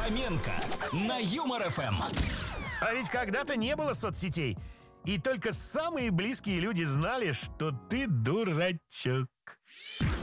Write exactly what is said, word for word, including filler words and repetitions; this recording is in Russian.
Фоменко на Юмор эф эм. А ведь когда-то не было соцсетей, и только самые близкие люди знали, что ты дурачок.